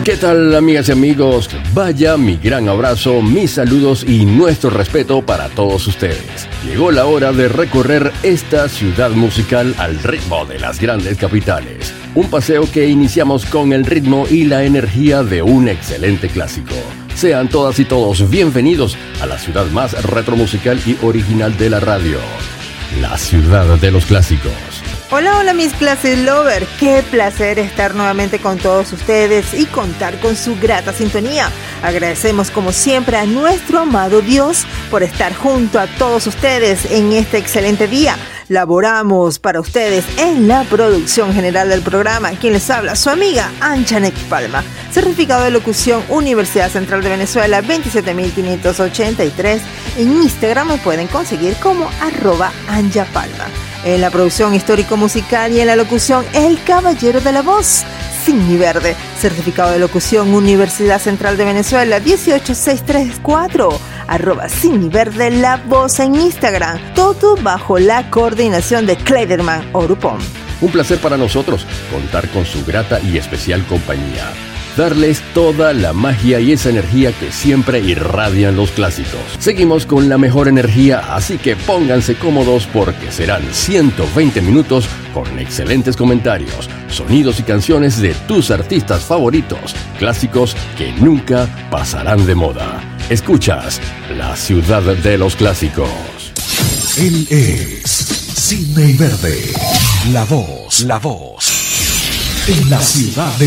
¿Qué tal, amigas y amigos? Vaya mi gran abrazo, mis saludos y nuestro respeto para todos ustedes. Llegó la hora de recorrer esta ciudad musical al ritmo de las grandes capitales. Un paseo que iniciamos con el ritmo y la energía de un excelente clásico. Sean todas y todos bienvenidos a la ciudad más retromusical y original de la radio, la ciudad de los clásicos. Hola mis Classic Lovers, qué placer estar nuevamente con todos ustedes y contar con su grata sintonía. Agradecemos como siempre a nuestro amado Dios por estar junto a todos ustedes en este excelente día. Laboramos para ustedes en la producción general del programa. Quien les habla, su amiga Anchanek Palma. Certificado de locución Universidad Central de Venezuela 27583. En Instagram me pueden conseguir como @AnjaPalma. En la producción histórico-musical y en la locución, el caballero de la voz, Sidney Verde. Certificado de locución Universidad Central de Venezuela 18634. @Sidney Verde la voz en Instagram. Todo bajo la coordinación de Kleiderman Orupón. Un placer para nosotros contar con su grata y especial compañía. Darles toda la magia y esa energía que siempre irradian los clásicos. Seguimos con la mejor energía, así que pónganse cómodos porque serán 120 minutos con excelentes comentarios, sonidos y canciones de tus artistas favoritos, clásicos que nunca pasarán de moda. Escuchas la ciudad de los clásicos. Él es Sidney Verde, la voz en la ciudad de